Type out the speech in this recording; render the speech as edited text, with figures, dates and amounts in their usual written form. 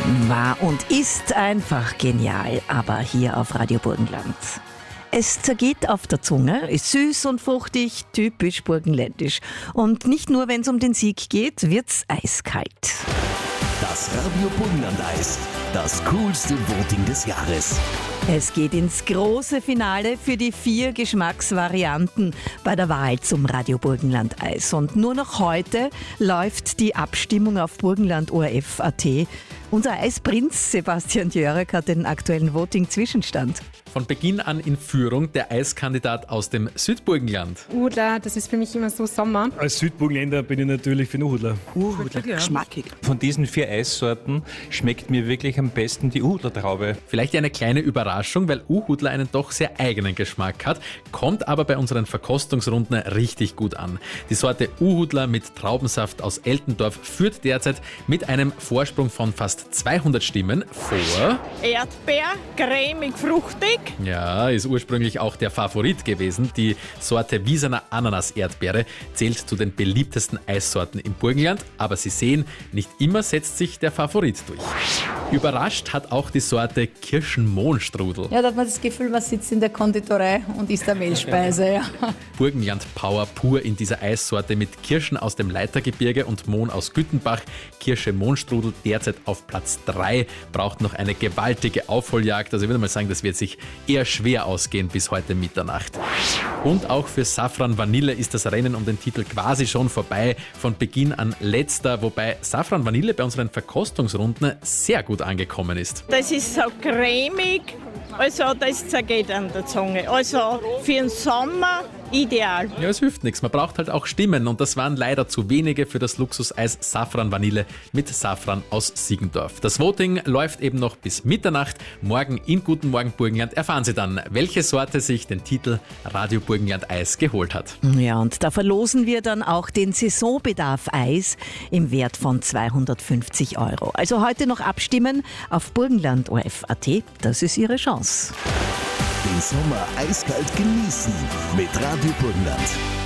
War und ist einfach genial, aber hier auf Radio Burgenland. Es zergeht auf der Zunge, ist süß und fruchtig, typisch burgenländisch. Und nicht nur, wenn es um den Sieg geht, wird's eiskalt. Das Radio Burgenland Eis, das coolste Voting des Jahres. Es geht ins große Finale für die 4 Geschmacksvarianten bei der Wahl zum Radio Burgenland Eis. Und nur noch heute läuft die Abstimmung auf burgenland.orf.at. Unser Eisprinz Sebastian Jörek hat den aktuellen Voting-Zwischenstand. Von Beginn an in Führung der Eiskandidat aus dem Südburgenland. Uhudler, das ist für mich immer so Sommer. Als Südburgenländer bin ich natürlich für den Uhudler. Uhudler, geschmackig. Von diesen 4 Eissorten schmeckt mir wirklich am besten die Uhudler-Traube. Vielleicht eine kleine Überraschung, weil Uhudler einen doch sehr eigenen Geschmack hat, kommt aber bei unseren Verkostungsrunden richtig gut an. Die Sorte Uhudler mit Traubensaft aus Eltendorf führt derzeit mit einem Vorsprung von fast 200 Stimmen vor Erdbeer, cremig, fruchtig. Ja, ist ursprünglich auch der Favorit gewesen. Die Sorte Wiesener Ananas-Erdbeere zählt zu den beliebtesten Eissorten im Burgenland. Aber Sie sehen, nicht immer setzt sich der Favorit durch. Überrascht hat auch die Sorte Kirschenmohnstrudel. Ja, da hat man das Gefühl, man sitzt in der Konditorei und isst eine Mehlspeise. Ja. Burgenland-Power pur in dieser Eissorte mit Kirschen aus dem Leitergebirge und Mohn aus Güttenbach. Kirsche-Mohnstrudel derzeit auf Platz 3, braucht noch eine gewaltige Aufholjagd. Also ich würde mal sagen, das wird sich eher schwer ausgehen bis heute Mitternacht. Und auch für Safran Vanille ist das Rennen um den Titel quasi schon vorbei. Von Beginn an letzter, wobei Safran Vanille bei unseren Verkostungsrunden sehr gut angekommen ist. Das ist so cremig, also das zergeht an der Zunge. Also für den Sommer ideal. Ja, es hilft nichts. Man braucht halt auch Stimmen und das waren leider zu wenige für das Luxuseis Safran Vanille mit Safran aus Siegendorf. Das Voting läuft eben noch bis Mitternacht. Morgen in Guten Morgen Burgenland erfahren Sie dann, welche Sorte sich den Titel Radio Burgenland Eis geholt hat. Ja, und da verlosen wir dann auch den Saisonbedarf Eis im Wert von 250 €. Also heute noch abstimmen auf burgenland.orf.at. Das ist Ihre Chance. Den Sommer eiskalt genießen mit Radio Burgenland.